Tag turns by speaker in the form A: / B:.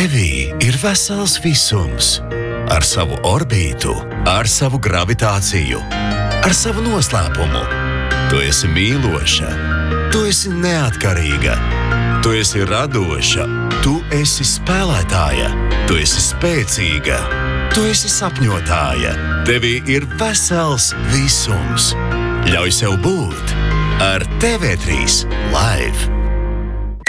A: Tevī ir vesels visums. Ar savu orbītu, ar savu gravitāciju, ar savu noslēpumu. Tu esi mīloša, tu esi neatkarīga, tu esi radoša, tu esi spēlētāja, tu esi spēcīga, tu esi sapņotāja. Tevī ir vesels visums. Ļauj sev būt ar TV3 Live.